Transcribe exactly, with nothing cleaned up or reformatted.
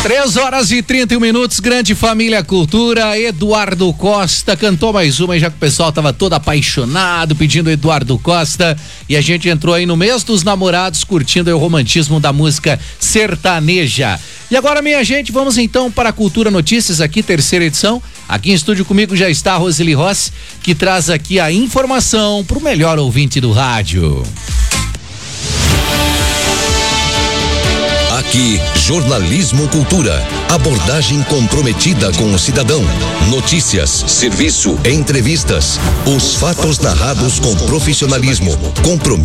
Três horas e trinta e um minutos, grande família cultura, Eduardo Costa cantou mais uma, já que o pessoal tava todo apaixonado, pedindo Eduardo Costa, e a gente entrou aí no mês dos namorados, curtindo aí o romantismo da música sertaneja. E agora, minha gente, vamos então para a Cultura Notícias aqui, terceira edição. Aqui em estúdio comigo já está a Roseli Rossi, que traz aqui a informação pro melhor ouvinte do rádio. Aqui, Jornalismo Cultura. Abordagem comprometida com o cidadão. Notícias, serviço, entrevistas. Os fatos narrados com profissionalismo, compromisso.